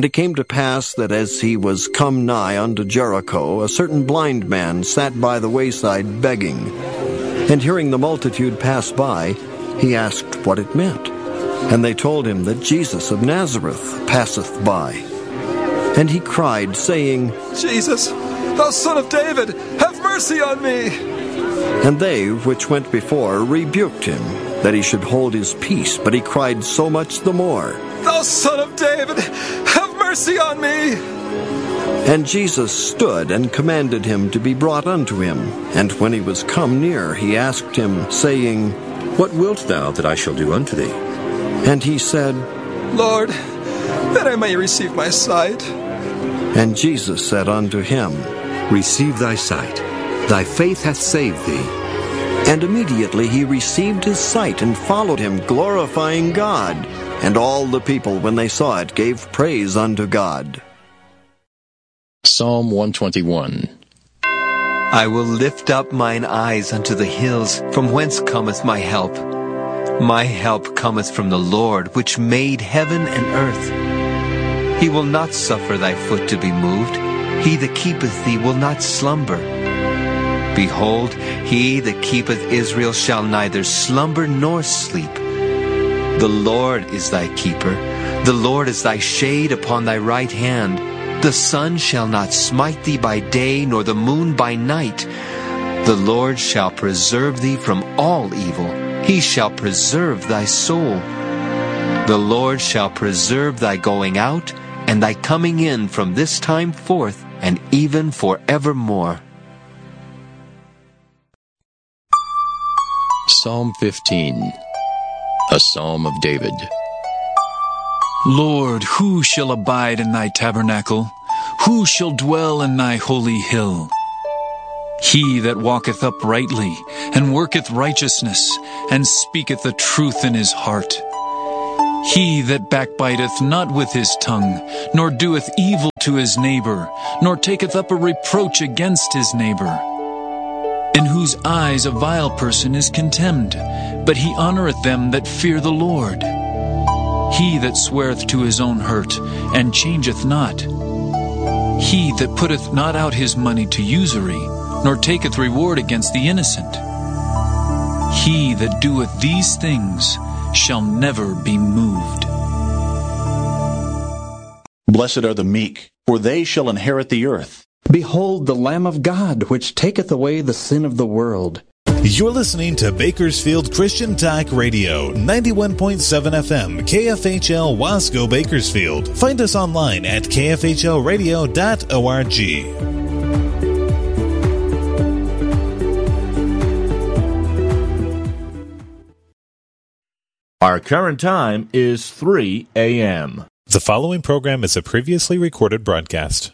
And it came to pass that as he was come nigh unto Jericho, a certain blind man sat by the wayside begging. And hearing the multitude pass by, he asked what it meant. And they told him that Jesus of Nazareth passeth by. And he cried, saying, Jesus, thou Son of David, have mercy on me. And they which went before rebuked him, that he should hold his peace. But he cried so much the more, Thou Son of David, have mercy on me. And Jesus stood and commanded him to be brought unto him. And when he was come near, he asked him, saying, What wilt thou that I shall do unto thee? And he said, Lord, that I may receive my sight. And Jesus said unto him, Receive thy sight. Thy faith hath saved thee. And immediately he received his sight and followed him, glorifying God. And all the people, when they saw it, gave praise unto God. Psalm 121. I will lift up mine eyes unto the hills, from whence cometh my help. My help cometh from the Lord, which made heaven and earth. He will not suffer thy foot to be moved. He that keepeth thee will not slumber. Behold, he that keepeth Israel shall neither slumber nor sleep. The Lord is thy keeper. The Lord is thy shade upon thy right hand. The sun shall not smite thee by day, nor the moon by night. The Lord shall preserve thee from all evil. He shall preserve thy soul. The Lord shall preserve thy going out and thy coming in from this time forth and even forevermore. Psalm 15. A Psalm of David. Lord, who shall abide in thy tabernacle? Who shall dwell in thy holy hill? He that walketh uprightly, and worketh righteousness, and speaketh the truth in his heart. He that backbiteth not with his tongue, nor doeth evil to his neighbor, nor taketh up a reproach against his neighbor. In whose eyes a vile person is contemned, but he honoureth them that fear the Lord. He that sweareth to his own hurt, and changeth not. He that putteth not out his money to usury, nor taketh reward against the innocent. He that doeth these things shall never be moved. Blessed are the meek, for they shall inherit the earth. Behold the Lamb of God, which taketh away the sin of the world. You're listening to Bakersfield Christian Talk Radio, 91.7 FM, KFHL Wasco Bakersfield. Find us online at kfhlradio.org. Our current time is 3 a.m. The following program is a previously recorded broadcast.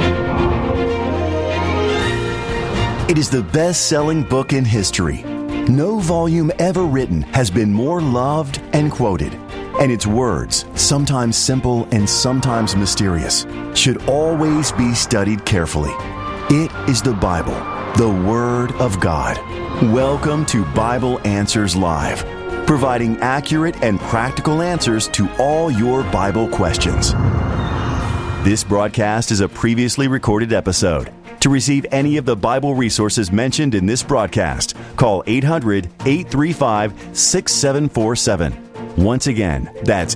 It is the best-selling book in history. No volume ever written has been more loved and quoted. And its words, sometimes simple and sometimes mysterious, should always be studied carefully. It is the Bible, the Word of God. Welcome to Bible Answers Live, providing accurate and practical answers to all your Bible questions. This broadcast is a previously recorded episode. To receive any of the Bible resources mentioned in this broadcast, call 800-835-6747. Once again, that's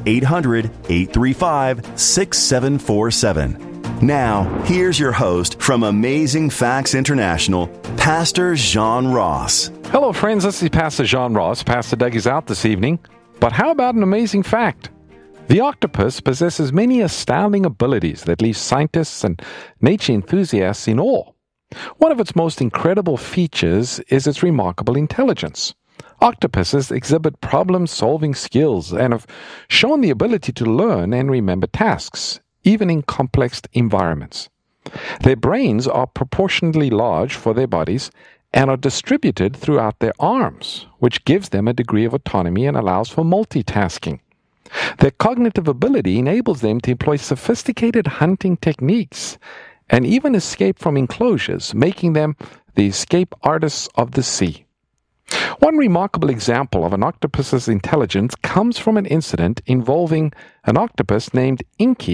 800-835-6747. Now, here's your host from Amazing Facts International, Pastor John Ross. Hello, friends. This is Pastor John Ross. Pastor Doug is out this evening. But how about an amazing fact? The octopus possesses many astounding abilities that leave scientists and nature enthusiasts in awe. One of its most incredible features is its remarkable intelligence. Octopuses exhibit problem-solving skills and have shown the ability to learn and remember tasks, even in complex environments. Their brains are proportionally large for their bodies and are distributed throughout their arms, which gives them a degree of autonomy and allows for multitasking. Their cognitive ability enables them to employ sophisticated hunting techniques and even escape from enclosures, making them the escape artists of the sea. One remarkable example of an octopus's intelligence comes from an incident involving an octopus named Inky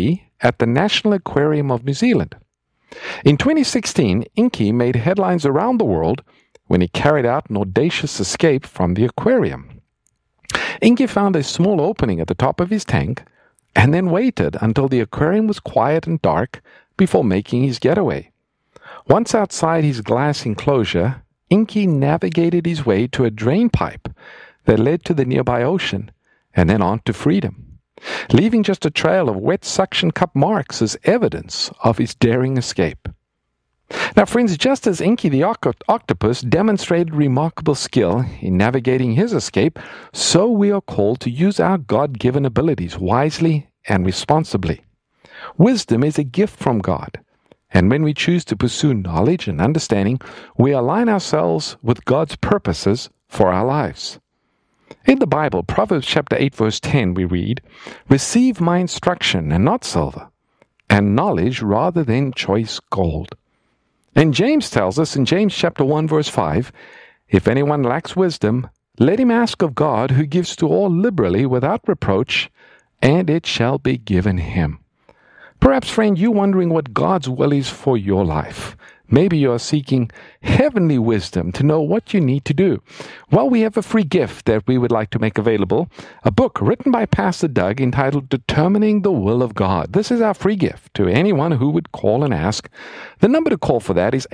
at the National Aquarium of New Zealand. In 2016, Inky made headlines around the world when he carried out an audacious escape from the aquarium. Inky found a small opening at the top of his tank and then waited until the aquarium was quiet and dark before making his getaway. Once outside his glass enclosure, Inky navigated his way to a drain pipe that led to the nearby ocean and then on to freedom, leaving just a trail of wet suction cup marks as evidence of his daring escape. Now, friends, just as Inky the octopus demonstrated remarkable skill in navigating his escape, so we are called to use our God-given abilities wisely and responsibly. Wisdom is a gift from God, and when we choose to pursue knowledge and understanding, we align ourselves with God's purposes for our lives. In the Bible, Proverbs chapter 8, verse 10, we read, "Receive my instruction and not silver, and knowledge rather than choice gold." And James tells us in James chapter 1, verse 5, "If anyone lacks wisdom, let him ask of God, who gives to all liberally without reproach, and it shall be given him." Perhaps, friend, you're wondering what God's will is for your life. Maybe you're seeking heavenly wisdom to know what you need to do. Well, we have a free gift that we would like to make available, a book written by Pastor Doug entitled Determining the Will of God. This is our free gift to anyone who would call and ask. The number to call for that is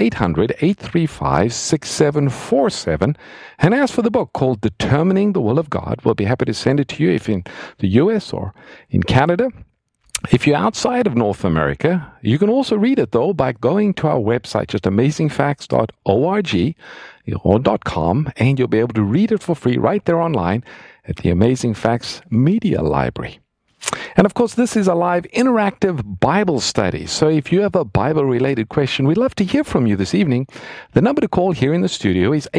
800-835-6747 and ask for the book called Determining the Will of God. We'll be happy to send it to you if in the U.S. or in Canada. If you're outside of North America, you can also read it, though, by going to our website, just amazingfacts.org or .com, and you'll be able to read it for free right there online at the Amazing Facts Media Library. And, of course, this is a live interactive Bible study, so if you have a Bible-related question, we'd love to hear from you this evening. The number to call here in the studio is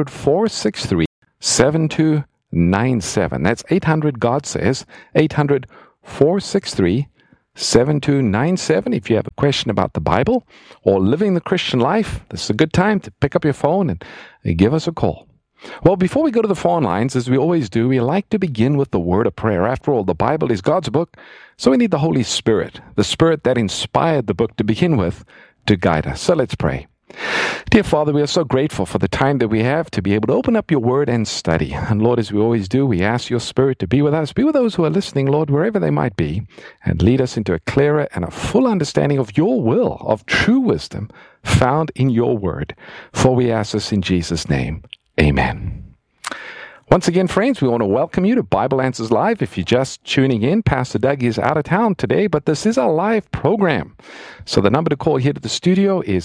800-463-7297. That's 800, God says, 800-463-7297. If you have a question about the Bible or living the Christian life, this is a good time to pick up your phone and give us a call. Well, before we go to the phone lines, as we always do, we like to begin with the word of prayer. After all, the Bible is God's book, so we need the Holy Spirit, the Spirit that inspired the book to begin with, to guide us. So let's pray. Dear Father, we are so grateful for the time that we have to be able to open up your word and study. And Lord, as we always do, we ask your Spirit to be with us, be with those who are listening, Lord, wherever they might be, and lead us into a clearer and a full understanding of your will, of true wisdom found in your word. For we ask this in Jesus' name. Amen. Once again, friends, we want to welcome you to Bible Answers Live. If you're just tuning in, Pastor Doug is out of town today, but this is a live program. So the number to call here to the studio is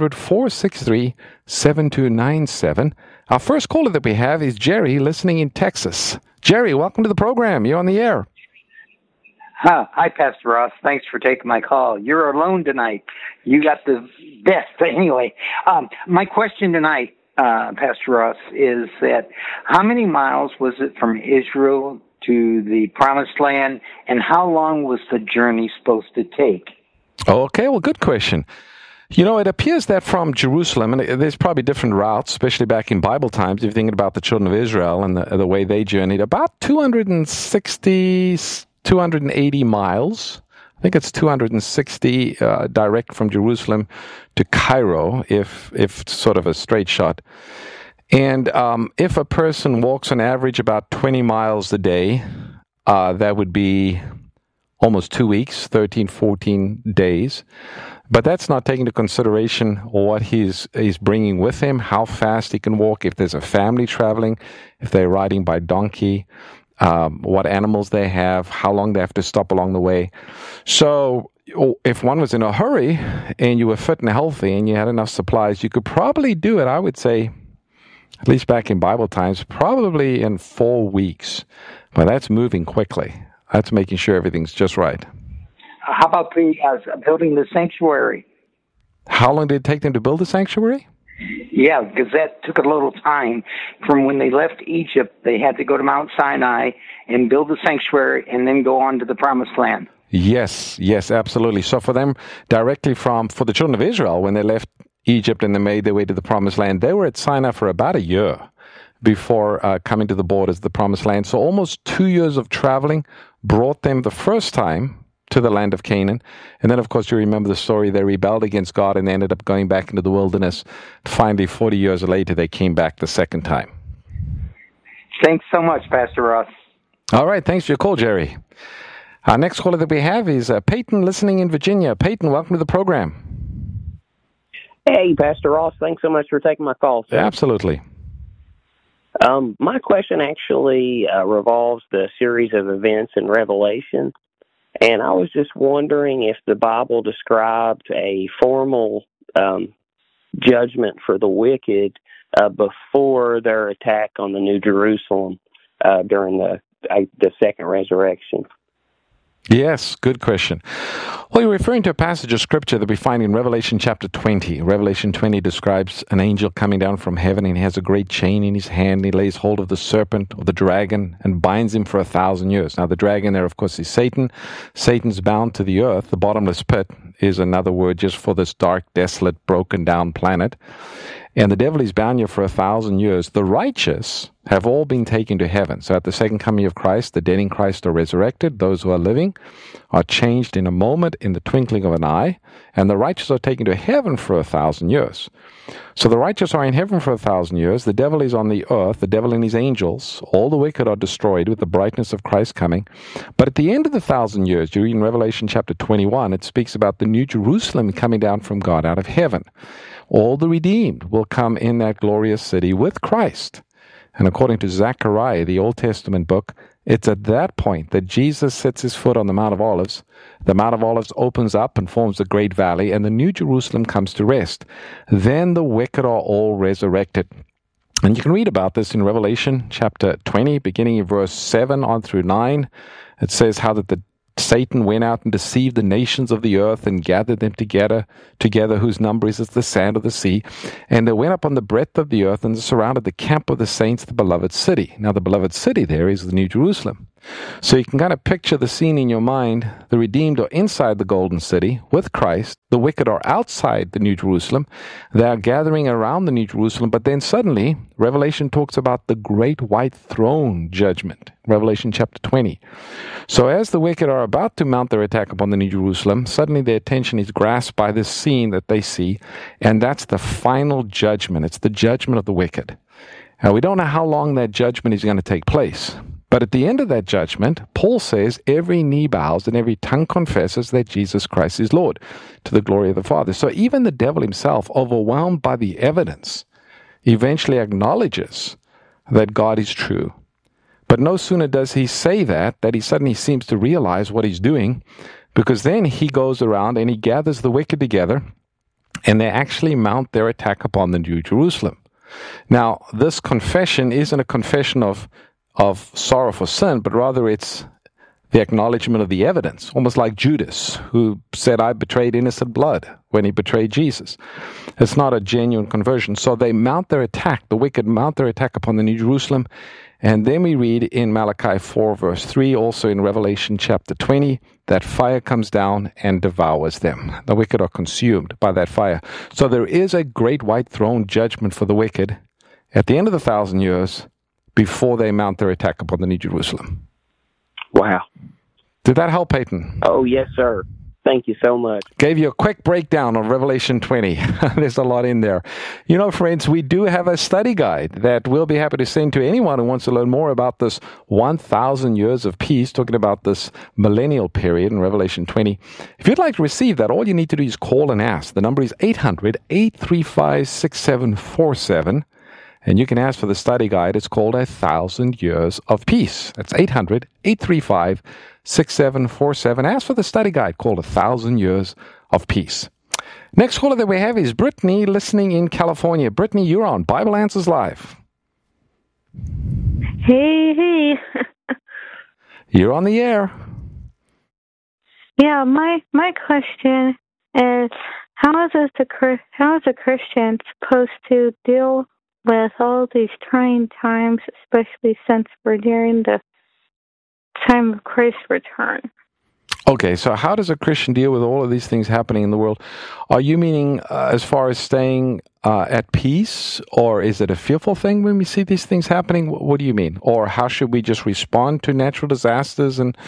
800-463-7297. Our first caller that we have is Jerry, listening in Texas. Jerry, welcome to the program. You're on the air. Hi, Pastor Ross. Thanks for taking my call. You're alone tonight. You got the best. Anyway, my question tonight, Pastor Ross, is that how many miles was it from Israel to the Promised Land, and how long was the journey supposed to take? Okay, well, good question. You know, it appears that from Jerusalem, and there's probably different routes, especially back in Bible times, if you're thinking about the children of Israel and the way they journeyed, about 280 miles. I think it's 260 direct from Jerusalem to Cairo, if sort of a straight shot. And if a person walks on average about 20 miles a day, that would be almost 2 weeks, 13, 14 days. But that's not taking into consideration what he's bringing with him, how fast he can walk, if there's a family traveling, if they're riding by donkey, what animals they have, how long they have to stop along the way. So if one was in a hurry and you were fit and healthy and you had enough supplies, you could probably do it, I would say, at least back in Bible times, probably in 4 weeks. But that's moving quickly. That's making sure everything's just right. How about building the sanctuary? How long did it take them to build the sanctuary? Yeah, because that took a little time. From when they left Egypt, they had to go to Mount Sinai and build the sanctuary and then go on to the Promised Land. Yes, absolutely. So for them, directly for the children of Israel, when they left Egypt and they made their way to the Promised Land, they were at Sinai for about a year before coming to the borders of the Promised Land. So almost 2 years of traveling brought them the first time to the land of Canaan. And then, of course, you remember the story. They rebelled against God and they ended up going back into the wilderness. Finally, 40 years later, they came back the second time. Thanks so much, Pastor Ross. All right. Thanks for your call, Jerry. Our next caller that we have is Peyton, listening in Virginia. Peyton, welcome to the program. Hey, Pastor Ross. Thanks so much for taking my call, sir. Absolutely. My question actually revolves the series of events in Revelation. And I was just wondering if the Bible described a formal judgment for the wicked before their attack on the New Jerusalem during the second resurrection. Yes, good question. Well, you're referring to a passage of Scripture that we find in Revelation chapter 20. Revelation 20 describes an angel coming down from heaven, and he has a great chain in his hand. He lays hold of the serpent, of the dragon, and binds him for 1,000 years. Now, the dragon there, of course, is Satan. Satan's bound to the earth. The bottomless pit is another word just for this dark, desolate, broken down planet. And the devil is bound here for 1,000 years. The righteous have all been taken to heaven. So at the second coming of Christ, the dead in Christ are resurrected. Those who are living are changed in a moment, in the twinkling of an eye. And the righteous are taken to heaven for 1,000 years. So the righteous are in heaven for 1,000 years. The devil is on the earth, the devil and his angels. All the wicked are destroyed with the brightness of Christ coming. But at the end of the 1,000 years, you read in Revelation chapter 21, it speaks about the New Jerusalem coming down from God out of heaven. All the redeemed will come in that glorious city with Christ. And according to Zechariah, the Old Testament book, it's at that point that Jesus sets his foot on the Mount of Olives. The Mount of Olives opens up and forms a great valley, and the New Jerusalem comes to rest. Then the wicked are all resurrected. And you can read about this in Revelation chapter 20, beginning in verse 7 on through 9. It says how that Satan went out and deceived the nations of the earth and gathered them together, whose number is as the sand of the sea. And they went up on the breadth of the earth and surrounded the camp of the saints, the beloved city. Now, the beloved city there is the New Jerusalem. So you can kind of picture the scene in your mind. The redeemed are inside the golden city with Christ. The wicked are outside the New Jerusalem. They are gathering around the New Jerusalem. But then suddenly, Revelation talks about the great white throne judgment. Revelation chapter 20. So as the wicked are about to mount their attack upon the New Jerusalem, suddenly their attention is grasped by this scene that they see. And that's the final judgment. It's the judgment of the wicked. Now, we don't know how long that judgment is going to take place. But at the end of that judgment, Paul says every knee bows and every tongue confesses that Jesus Christ is Lord, to the glory of the Father. So even the devil himself, overwhelmed by the evidence, eventually acknowledges that God is true. But no sooner does he say that he suddenly seems to realize what he's doing, because then he goes around and he gathers the wicked together, and they actually mount their attack upon the New Jerusalem. Now, this confession isn't a confession of sorrow for sin, but rather it's the acknowledgement of the evidence, almost like Judas, who said, I betrayed innocent blood when he betrayed Jesus. It's not a genuine conversion. So they mount their attack, the wicked mount their attack upon the New Jerusalem. And then we read in Malachi 4, verse 3, also in Revelation chapter 20, that fire comes down and devours them. The wicked are consumed by that fire. So there is a great white throne judgment for the wicked at the end of the 1,000 years, before they mount their attack upon the New Jerusalem. Wow. Did that help, Peyton? Oh, yes, sir. Thank you so much. Gave you a quick breakdown of Revelation 20. There's a lot in there. You know, friends, we do have a study guide that we'll be happy to send to anyone who wants to learn more about this 1,000 years of peace, talking about this millennial period in Revelation 20. If you'd like to receive that, all you need to do is call and ask. The number is 800-835-6747. And you can ask for the study guide. It's called 1,000 Years of Peace. That's 800-835-6747. Ask for the study guide called 1,000 Years of Peace. Next caller that we have is Brittany, listening in California. Brittany, you're on Bible Answers Live. Hey. You're on the air. Yeah, my question is, how is a Christian supposed to deal with all these trying times, especially since we're nearing the time of Christ's return? Okay, so how does a Christian deal with all of these things happening in the world? Are you meaning as far as staying at peace, or is it a fearful thing when we see these things happening? What do you mean? Or how should we just respond to natural disasters and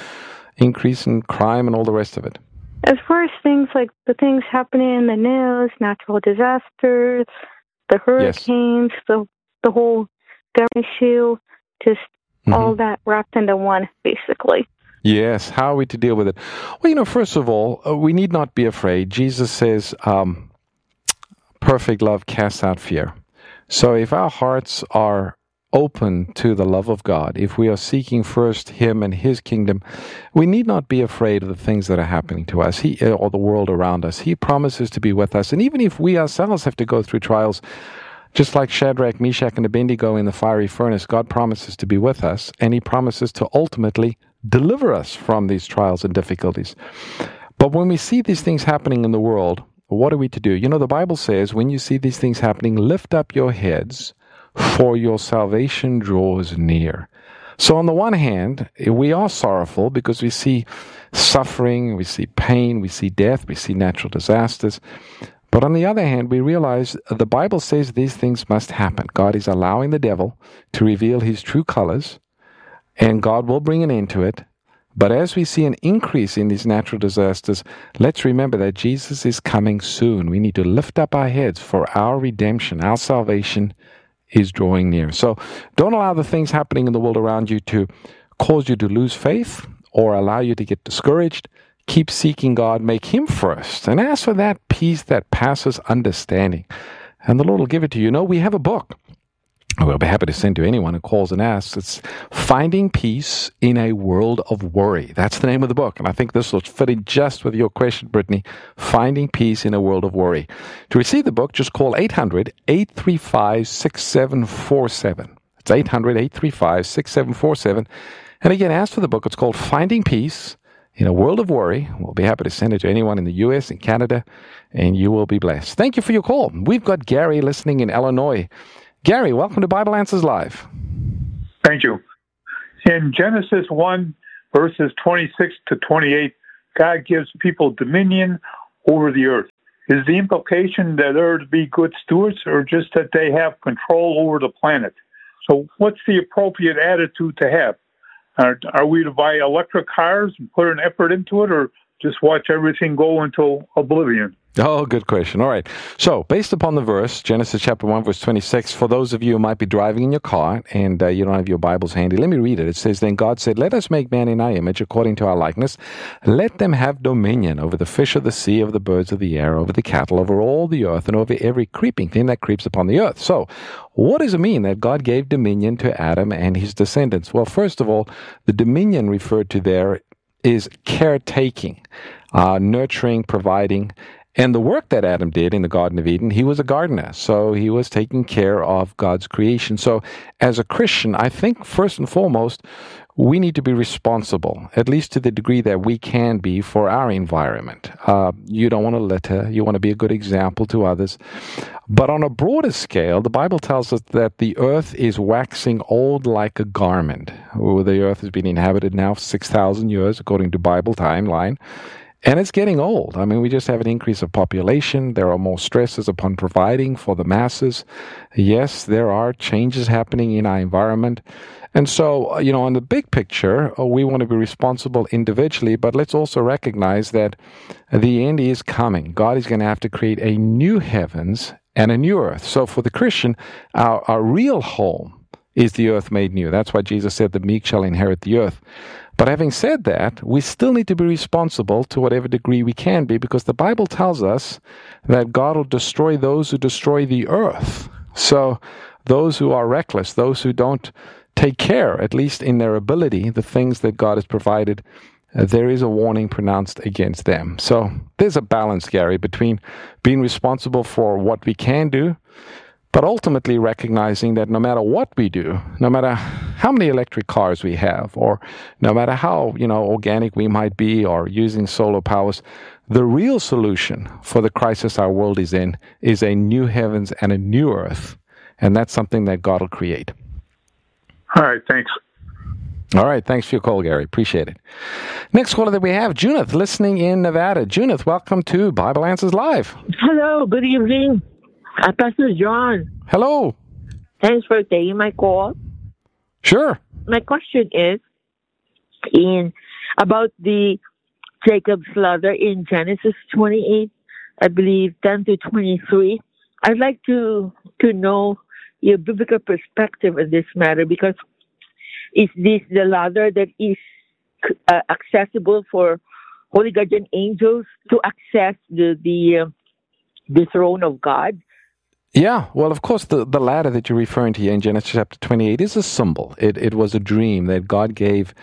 increase in crime and all the rest of it. As far as things like the things happening in the news, natural disasters, the hurricanes, the whole government issue, just all that wrapped into one, basically. Yes, how are we to deal with it? Well, first of all, we need not be afraid. Jesus says, perfect love casts out fear. So if our hearts are open to the love of God, if we are seeking first Him and His kingdom, we need not be afraid of the things that are happening to us or the world around us. He promises to be with us. And even if we ourselves have to go through trials, just like Shadrach, Meshach, and Abednego in the fiery furnace, God promises to be with us, and He promises to ultimately deliver us from these trials and difficulties. But when we see these things happening in the world, what are we to do? The Bible says, when you see these things happening, lift up your heads, for your salvation draws near. So on the one hand, we are sorrowful because we see suffering, we see pain, we see death, we see natural disasters. But on the other hand, we realize the Bible says these things must happen. God is allowing the devil to reveal his true colors, and God will bring an end to it. But as we see an increase in these natural disasters, let's remember that Jesus is coming soon. We need to lift up our heads, for our redemption, our salvation is drawing near. So don't allow the things happening in the world around you to cause you to lose faith or allow you to get discouraged. Keep seeking God, make Him first, and ask for that peace that passes understanding. And the Lord will give it to you. We have a book we'll be happy to send to anyone who calls and asks. It's Finding Peace in a World of Worry. That's the name of the book. And I think this will fit in just with your question, Brittany. Finding Peace in a World of Worry. To receive the book, just call 800-835-6747. It's 800-835-6747. And again, ask for the book. It's called Finding Peace in a World of Worry. We'll be happy to send it to anyone in the U.S. and Canada, and you will be blessed. Thank you for your call. We've got Gary listening in Illinois. Gary, welcome to Bible Answers Live. Thank you. In Genesis 1, verses 26 to 28, God gives people dominion over the earth. Is the implication that they're to be good stewards, or just that they have control over the planet? So what's the appropriate attitude to have? Are we to buy electric cars and put an effort into it, or just watch everything go until oblivion? Oh, good question. All right. So, based upon the verse, Genesis chapter 1, verse 26, for those of you who might be driving in your car and you don't have your Bibles handy, let me read it. It says, Then God said, Let us make man in our image, according to our likeness. Let them have dominion over the fish of the sea, over the birds of the air, over the cattle, over all the earth, and over every creeping thing that creeps upon the earth. So, what does it mean that God gave dominion to Adam and his descendants? Well, first of all, the dominion referred to there is caretaking, nurturing, providing. And the work that Adam did in the Garden of Eden, he was a gardener, so he was taking care of God's creation. So as a Christian, I think first and foremost, we need to be responsible, at least to the degree that we can be, for our environment. You don't want to litter. You want to be a good example to others. But on a broader scale, the Bible tells us that the earth is waxing old like a garment. The earth has been inhabited now for 6,000 years, according to Bible timeline. And it's getting old. I mean, we just have an increase of population. There are more stresses upon providing for the masses. Yes, there are changes happening in our environment. And so, in the big picture, we want to be responsible individually, but let's also recognize that the end is coming. God is going to have to create a new heavens and a new earth. So for the Christian, our real home is the earth made new. That's why Jesus said the meek shall inherit the earth. But having said that, we still need to be responsible to whatever degree we can be, because the Bible tells us that God will destroy those who destroy the earth. So those who are reckless, those who don't take care, at least in their ability, the things that God has provided, there is a warning pronounced against them. So there's a balance, Gary, between being responsible for what we can do, but ultimately recognizing that no matter what we do, no matter how many electric cars we have, or no matter how, organic we might be, or using solar powers, the real solution for the crisis our world is in is a new heavens and a new earth. And that's something that God will create. All right, thanks. All right, thanks for your call, Gary. Appreciate it. Next caller that we have, Junith, listening in Nevada. Junith, welcome to Bible Answers Live. Hello, good evening. Pastor John. Hello. Thanks for taking my call. Sure. My question is, in about the Jacob's ladder in Genesis 28, I believe 10 to 23. I'd like to know your biblical perspective on this matter, because is this the ladder that is accessible for holy guardian angels to access the throne of God? Yeah, well, of course, the ladder that you're referring to here in Genesis chapter 28 is a symbol. It was a dream that God gave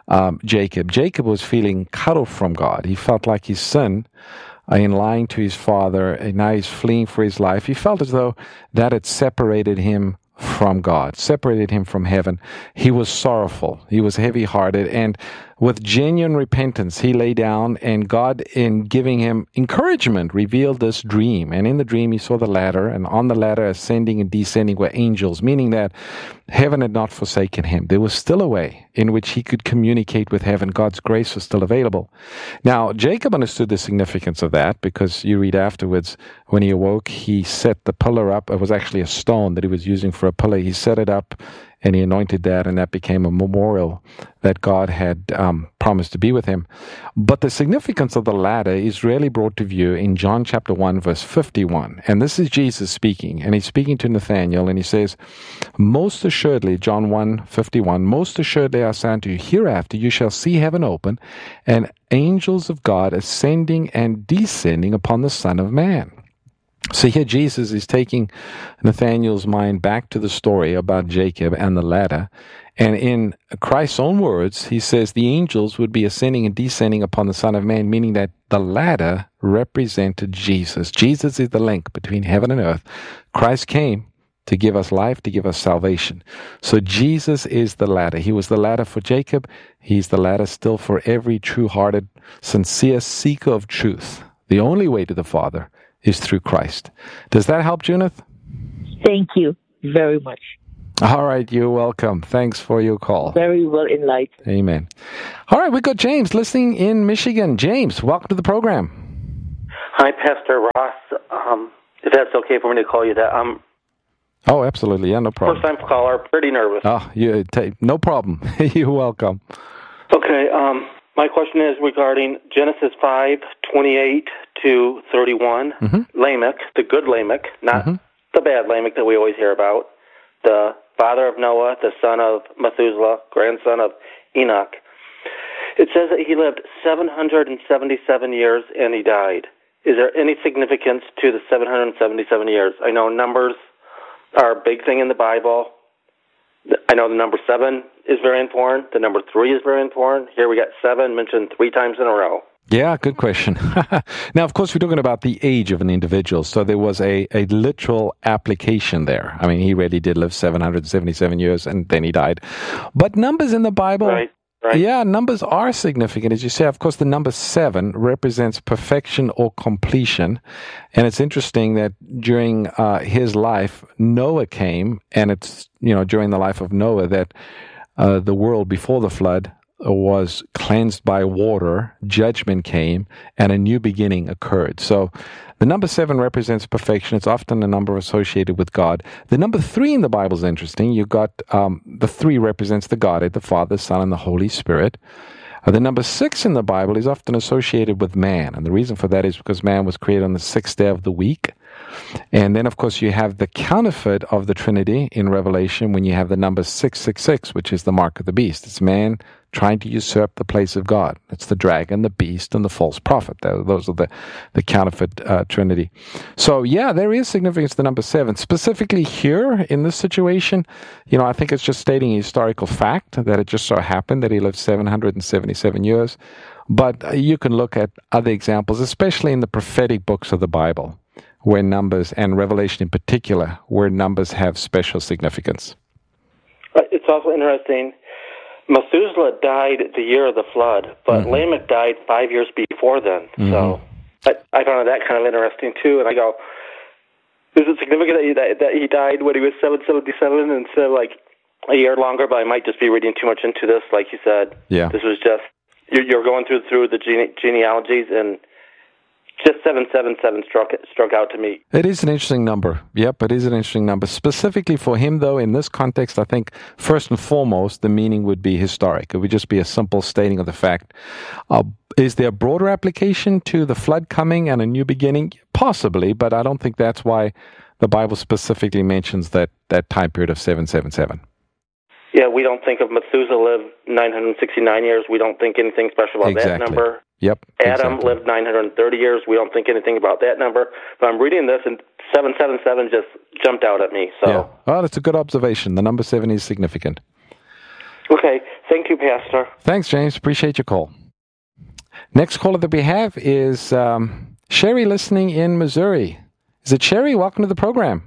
Jacob. Jacob was feeling cut off from God. He felt like his sin in lying to his father, and now he's fleeing for his life. He felt as though that had separated him from God, separated him from heaven. He was sorrowful. He was heavy-hearted, and with genuine repentance, he lay down, and God, in giving him encouragement, revealed this dream. And in the dream, he saw the ladder, and on the ladder, ascending and descending, were angels, meaning that heaven had not forsaken him. There was still a way in which he could communicate with heaven. God's grace was still available. Now, Jacob understood the significance of that, because you read afterwards, when he awoke, he set the pillar up. It was actually a stone that he was using for a pillar. He set it up, and he anointed that, and that became a memorial that God had promised to be with him. But the significance of the ladder is really brought to view in John chapter 1, verse 51. And this is Jesus speaking, and he's speaking to Nathanael, and he says, "Most assuredly," John 1:51, "most assuredly I say unto you, hereafter you shall see heaven open, and angels of God ascending and descending upon the Son of Man." So here Jesus is taking Nathanael's mind back to the story about Jacob and the ladder. And in Christ's own words, he says the angels would be ascending and descending upon the Son of Man, meaning that the ladder represented Jesus. Jesus is the link between heaven and earth. Christ came to give us life, to give us salvation. So Jesus is the ladder. He was the ladder for Jacob. He's the ladder still for every true-hearted, sincere seeker of truth. The only way to the Father is through Christ. Does that help, Junith? Thank you very much. All right, you're welcome. Thanks for your call. Very well enlightened. Amen. All right, we've got James listening in Michigan. James, welcome to the program. Hi, Pastor Ross. If that's okay for me to call you that. Oh, absolutely. Yeah, no problem. First-time caller, pretty nervous. No problem. You're welcome. Okay, my question is regarding Genesis 5:28 to 31. Lamech, the good Lamech, not the bad Lamech that we always hear about, the father of Noah, the son of Methuselah, grandson of Enoch. It says that he lived 777 years and he died. Is there any significance to the 777 years? I know numbers are a big thing in the Bible. I know the number 7 is very important. The number 3 is very important. Here we got 7 mentioned 3 times in a row. Yeah, good question. Now, of course, we're talking about the age of an individual, so there was a literal application there. I mean, he really did live 777 years, and then he died. But numbers in the Bible, right. Yeah, numbers are significant. As you say, of course, the number 7 represents perfection or completion. And it's interesting that during his life, Noah came, and it's, during the life of Noah that the world before the flood was cleansed by water, judgment came, and a new beginning occurred. So the number 7 represents perfection. It's often a number associated with God. The number 3 in the Bible is interesting. You got the 3 represents the Godhead, the Father, Son, and the Holy Spirit. The number 6 in the Bible is often associated with man, and the reason for that is because man was created on the 6th day of the week. And then, of course, you have the counterfeit of the Trinity in Revelation when you have the number 666, which is the mark of the beast. It's man trying to usurp the place of God. It's the dragon, the beast, and the false prophet. Those are the counterfeit Trinity. So, yeah, there is significance to the number 7. Specifically here in this situation, I think it's just stating a historical fact that it just so happened that he lived 777 years. But you can look at other examples, especially in the prophetic books of the Bible, where numbers, and Revelation in particular, where numbers have special significance. It's also interesting. Methuselah died the year of the flood, but Lamech died 5 years before then. So I found that kind of interesting, too. And I go, is it significant that he died when he was 777 instead of like a year longer? But I might just be reading too much into this. Like you said, yeah. This was just, you're going through the genealogies, and just 777 struck out to me. It is an interesting number. Yep, it is an interesting number. Specifically for him, though, in this context, I think first and foremost, the meaning would be historic. It would just be a simple stating of the fact. Is there a broader application to the flood coming and a new beginning? Possibly, but I don't think that's why the Bible specifically mentions that time period of 777. Yeah, we don't think of Methuselah lived 969 years. We don't think anything special about that number. Yep. Adam lived 930 years. We don't think anything about that number. But I'm reading this, and 777 just jumped out at me. So. Yeah. Oh, that's a good observation. The number 7 is significant. Okay. Thank you, Pastor. Thanks, James. Appreciate your call. Next caller that we have is Sherry, listening in Missouri. Is it Sherry? Welcome to the program.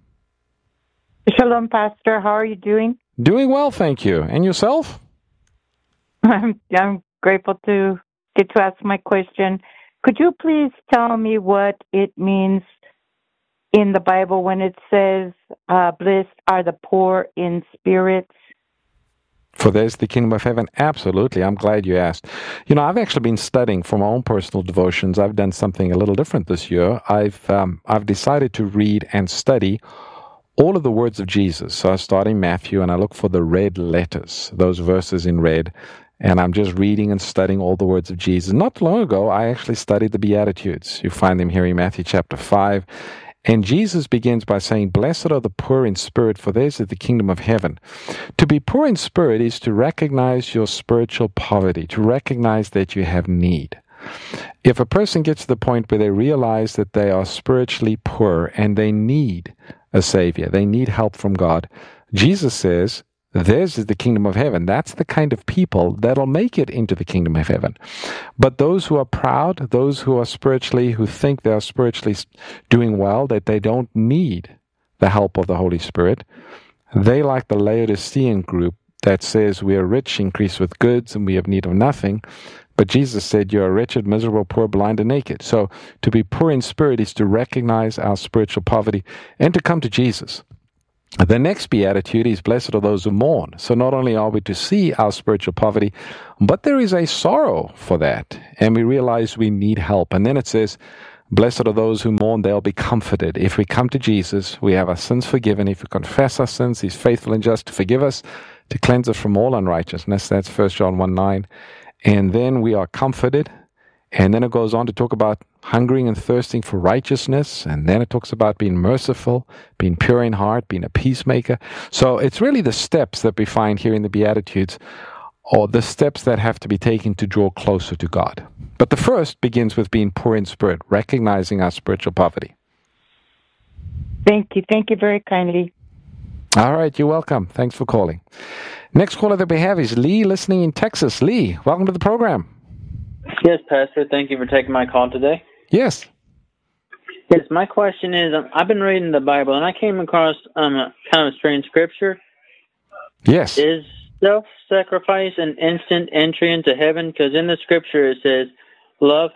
Shalom, Pastor. How are you doing? Doing well, thank you. And yourself? I'm grateful to get to ask my question. Could you please tell me what it means in the Bible when it says, blessed are the poor in spirit? For there's the kingdom of heaven. Absolutely. I'm glad you asked. You know, I've actually been studying for my own personal devotions. I've done something a little different this year. I've decided to read and study all of the words of Jesus. So I start in Matthew and I look for the red letters, those verses in red, and I'm just reading and studying all the words of Jesus. Not long ago, I actually studied the Beatitudes. You find them here in Matthew chapter 5. And Jesus begins by saying, blessed are the poor in spirit, for theirs is the kingdom of heaven. To be poor in spirit is to recognize your spiritual poverty, to recognize that you have need. If a person gets to the point where they realize that they are spiritually poor and they need a Savior, they need help from God, Jesus says, theirs is the kingdom of heaven. That's the kind of people that'll make it into the kingdom of heaven. But those who are proud, those who think they are spiritually doing well, that they don't need the help of the Holy Spirit, they, like the Laodicean group that says we are rich, increased with goods, and we have need of nothing. But Jesus said, you are wretched, miserable, poor, blind, and naked. So to be poor in spirit is to recognize our spiritual poverty and to come to Jesus. The next beatitude is, blessed are those who mourn. So not only are we to see our spiritual poverty, but there is a sorrow for that. And we realize we need help. And then it says, blessed are those who mourn, they'll be comforted. If we come to Jesus, we have our sins forgiven. If we confess our sins, He's faithful and just to forgive us, to cleanse us from all unrighteousness. That's 1 John 1:9. And then we are comforted. And then it goes on to talk about hungering and thirsting for righteousness. And then it talks about being merciful, being pure in heart, being a peacemaker. So it's really the steps that we find here in the Beatitudes, or the steps that have to be taken to draw closer to God. But the first begins with being poor in spirit, recognizing our spiritual poverty. Thank you. Thank you very kindly. All right, you're welcome. Thanks for calling. Next caller that we have is Lee, listening in Texas. Lee, welcome to the program. Yes, Pastor. Thank you for taking my call today. Yes. Yes, my question is, I've been reading the Bible, and I came across kind of a strange scripture. Yes. Is self-sacrifice an instant entry into heaven? Because in the scripture it says, no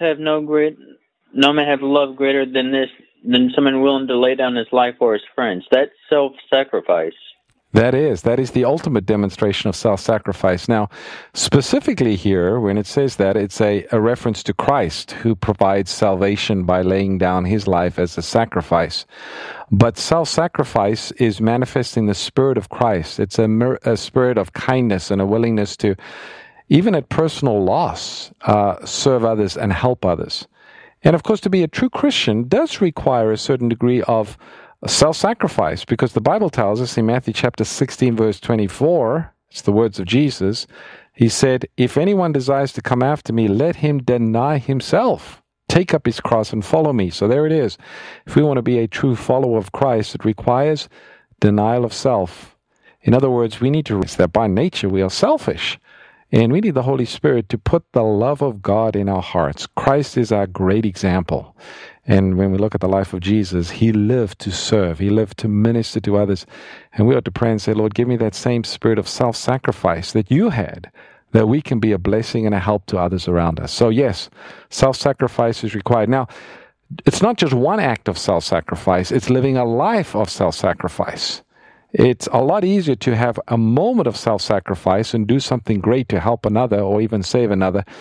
man have love greater than someone willing to lay down his life for his friends. That's self-sacrifice. That is the ultimate demonstration of self-sacrifice. Now, specifically here, when it says that, it's a reference to Christ, who provides salvation by laying down His life as a sacrifice. But self-sacrifice is manifesting the Spirit of Christ. It's a spirit of kindness and a willingness to, even at personal loss, serve others and help others. And of course, to be a true Christian does require a certain degree of self-sacrifice, because the Bible tells us in Matthew chapter 16, verse 24, it's the words of Jesus, He said, if anyone desires to come after me, let him deny himself, take up his cross and follow me. So there it is. If we want to be a true follower of Christ, it requires denial of self. In other words, we need to realize that by nature we are selfish. And we need the Holy Spirit to put the love of God in our hearts. Christ is our great example. And when we look at the life of Jesus, He lived to serve. He lived to minister to others. And we ought to pray and say, Lord, give me that same spirit of self-sacrifice that You had, that we can be a blessing and a help to others around us. So yes, self-sacrifice is required. Now, it's not just one act of self-sacrifice. It's living a life of self-sacrifice. It's a lot easier to have a moment of self-sacrifice and do something great to help another or even save another.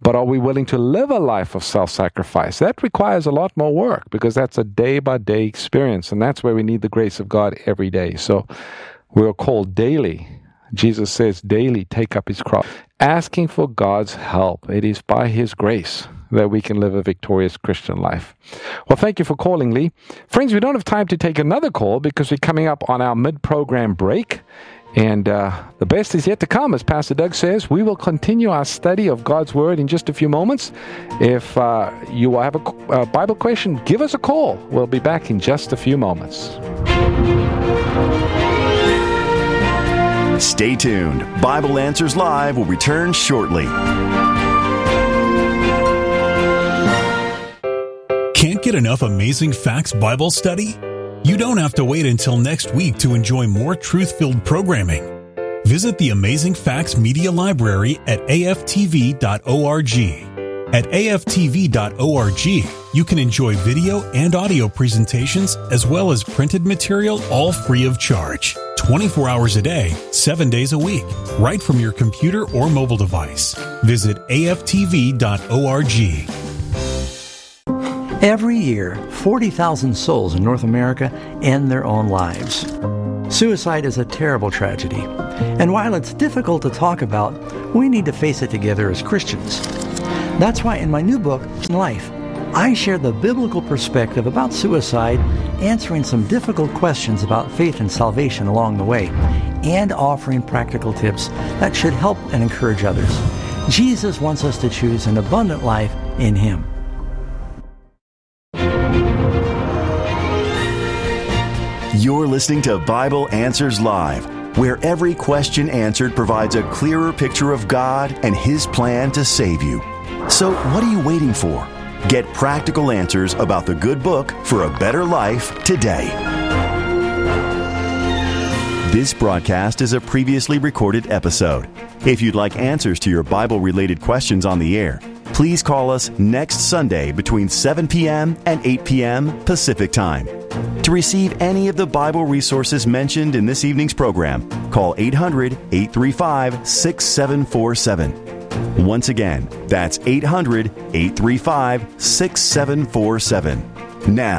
But are we willing to live a life of self-sacrifice? That requires a lot more work because that's a day-by-day experience, and that's where we need the grace of God every day. So we're called daily. Jesus says daily take up his cross, asking for God's help. It is by his grace that we can live a victorious Christian life. Well, thank you for calling, Lee. Friends, we don't have time to take another call because we're coming up on our mid-program break. And the best is yet to come, as Pastor Doug says. We will continue our study of God's Word in just a few moments. If you have a Bible question, give us a call. We'll be back in just a few moments. Stay tuned. Bible Answers Live will return shortly. Can't get enough Amazing Facts Bible study? You don't have to wait until next week to enjoy more truth-filled programming. Visit the Amazing Facts Media Library at aftv.org. At aftv.org, you can enjoy video and audio presentations as well as printed material, all free of charge. 24 hours a day, 7 days a week, right from your computer or mobile device. Visit aftv.org. Every year, 40,000 souls in North America end their own lives. Suicide is a terrible tragedy, and while it's difficult to talk about, we need to face it together as Christians. That's why in my new book, Life, I share the biblical perspective about suicide, answering some difficult questions about faith and salvation along the way, and offering practical tips that should help and encourage others. Jesus wants us to choose an abundant life in Him. You're listening to Bible Answers Live, where every question answered provides a clearer picture of God and His plan to save you. So what are you waiting for? Get practical answers about the good book for a better life today. This broadcast is a previously recorded episode. If you'd like answers to your Bible-related questions on the air, please call us next Sunday between 7 p.m. and 8 p.m. Pacific Time. To receive any of the Bible resources mentioned in this evening's program, call 800-835-6747. Once again, that's 800-835-6747. Now,